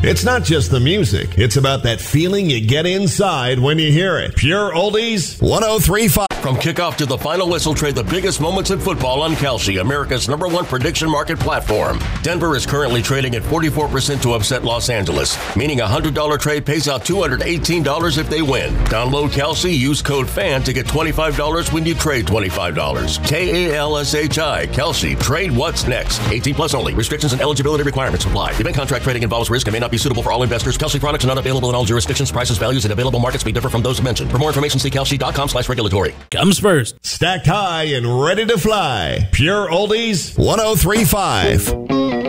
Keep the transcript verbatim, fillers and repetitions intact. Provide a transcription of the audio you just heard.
It's not just the music. It's about that feeling you get inside when you hear it. Pure Oldies, one oh three point five. From kickoff to the final whistle, trade the biggest moments in football on Kalshi, America's number one prediction market platform. Denver is currently trading at forty-four percent to upset Los Angeles, meaning a one hundred dollars trade pays out two hundred eighteen dollars if they win. Download Kalshi, use code FAN to get twenty-five dollars when you trade twenty-five dollars. K A L S H I, Kalshi. Trade what's next. eighteen plus only. Restrictions and eligibility requirements apply. Event contract trading involves risk and may not be suitable for all investors. Kalshi products are not available in all jurisdictions. Prices, values, and available markets may differ from those mentioned. For more information, see kalshi.com slash regulatory. Comes first. Stacked high and ready to fly. Pure Oldies, one oh three point five.